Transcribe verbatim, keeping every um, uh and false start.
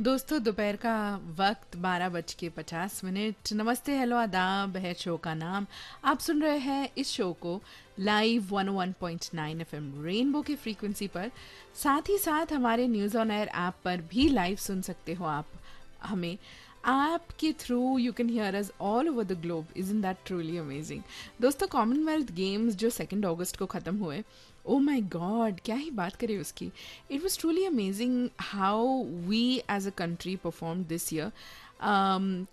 दोस्तों दोपहर का वक्त बारह बज के पचास मिनट। नमस्ते, हेलो, आदाब है शो का नाम। आप सुन रहे हैं इस शो को लाइव वन ओ one point nine FM rainbow की फ्रीक्वेंसी पर। साथ ही साथ हमारे न्यूज़ ऑन एयर ऐप पर भी लाइव सुन सकते हो आप हमें। ऐप के through you can hear us all over the globe. Isn't that truly amazing? दोस्तों, कॉमनवेल्थ गेम्स जो सेकेंड अगस्त को ख़त्म हुए, ओ माई गॉड, क्या ही बात करें उसकी। It was truly amazing how we as a country perform this year.